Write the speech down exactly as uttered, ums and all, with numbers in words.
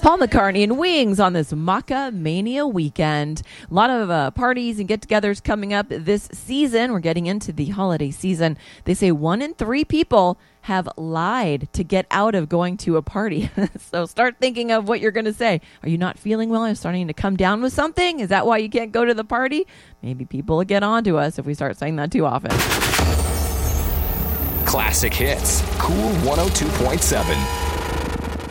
Paul McCartney and Wings on this Maca Mania weekend. A lot of uh, parties and get-togethers coming up this season. We're getting into the holiday season. They say one in three people have lied to get out of going to a party. So start thinking of what you're going to say. Are you not feeling well? Are you starting to come down with something? Is that why you can't go to the party? Maybe people will get on to us if we start saying that too often. Classic hits. Cool one oh two point seven.